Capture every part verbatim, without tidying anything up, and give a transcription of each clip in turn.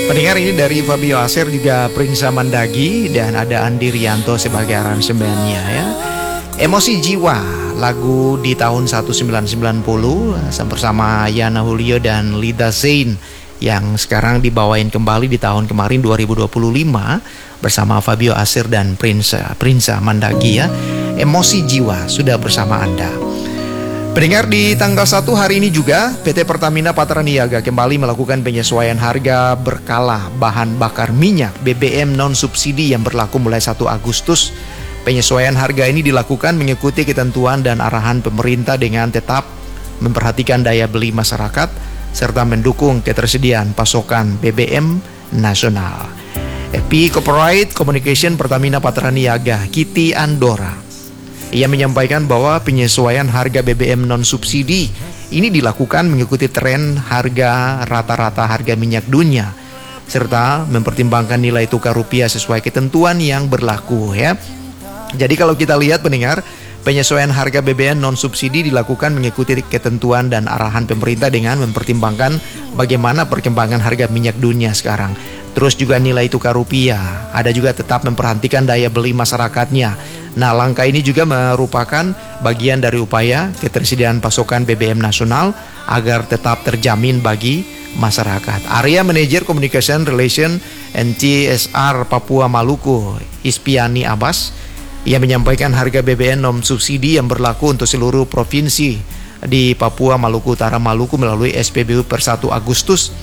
Pendengar, ini dari Fabio Aser juga Prinsa Mandagi, dan ada Andi Rianto sebagai aransemennya ya. Emosi Jiwa, lagu di tahun seribu sembilan ratus sembilan puluh bersama Yana Julio dan Lida Zain, yang sekarang dibawain kembali di tahun kemarin dua ribu dua puluh lima bersama Fabio Aser dan Prinsa Prinsa Mandagi ya. Emosi Jiwa sudah bersama Anda. Pendengar, di tanggal satu hari ini juga P T Pertamina Patraniaga kembali melakukan penyesuaian harga berkala bahan bakar minyak B B M non subsidi yang berlaku mulai satu Agustus. Penyesuaian harga ini dilakukan mengikuti ketentuan dan arahan pemerintah dengan tetap memperhatikan daya beli masyarakat serta mendukung ketersediaan pasokan B B M nasional. F P Corporate Communication Pertamina Patraniaga, Kitty Andora, ia menyampaikan bahwa penyesuaian harga B B M non-subsidi ini dilakukan mengikuti tren harga rata-rata harga minyak dunia serta mempertimbangkan nilai tukar rupiah sesuai ketentuan yang berlaku ya. Jadi kalau kita lihat pendengar, penyesuaian harga B B M non-subsidi dilakukan mengikuti ketentuan dan arahan pemerintah dengan mempertimbangkan bagaimana perkembangan harga minyak dunia sekarang. Terus juga nilai tukar rupiah, ada juga tetap memperhatikan daya beli masyarakatnya. Nah, langkah ini juga merupakan bagian dari upaya ketersediaan pasokan B B M nasional agar tetap terjamin bagi masyarakat. Area Manager Communication Relation and C S R Papua Maluku, Ispiani Abbas, ia menyampaikan harga B B M non subsidi yang berlaku untuk seluruh provinsi di Papua Maluku Utara Maluku melalui S P B U per satu Agustus,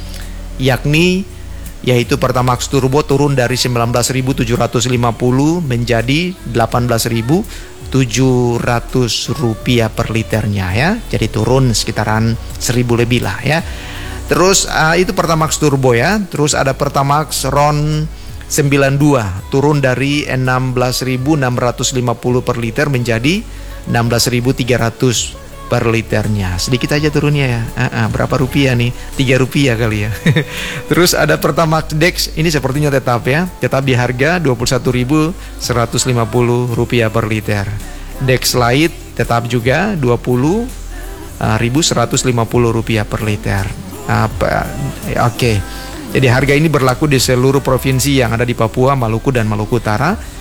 yakni yaitu Pertamax Turbo turun dari sembilan belas ribu tujuh ratus lima puluh menjadi delapan belas ribu tujuh ratus rupiah per liternya ya. Jadi turun sekitaran seribu lebih lah ya. Terus uh, itu Pertamax Turbo ya. Terus ada Pertamax RON sembilan puluh dua turun dari enam belas ribu enam ratus lima puluh per liter menjadi enam belas ribu tiga ratus per liternya. Sedikit aja turunnya ya. uh, uh, Berapa rupiah nih? tiga rupiah kali ya. Terus ada Pertamax Dex, ini sepertinya tetap ya. Tetap di harga dua puluh satu ribu seratus lima puluh rupiah per liter. Dex Light tetap juga dua puluh ribu seratus lima puluh rupiah per liter. Apa? Oke. Okay. Jadi harga ini berlaku di seluruh provinsi yang ada di Papua, Maluku dan Maluku Utara.